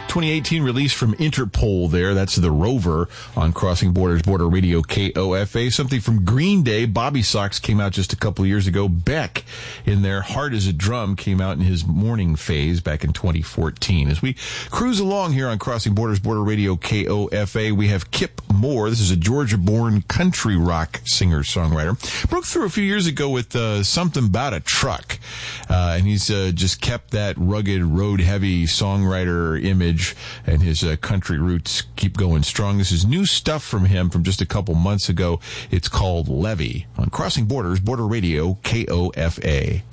2018 release from Interpol there. That's The Rover on Crossing Borders, Border Radio KOFA. Something from Green Day. Bobby Sox came out just a couple of years ago. Beck in their Hard as a Drum came out in his morning phase back in 2014. As we cruise along here on Crossing Borders, Border Radio KOFA, we have Kip Moore. This is a Georgia-born country rock singer-songwriter. Broke through a few years ago with Something About a Truck. And he's just kept that rugged, road-heavy songwriter image, and his country roots keep going strong. This is new stuff from him from just a couple months ago. It's called Levee on Crossing Borders, Border Radio, KOFA.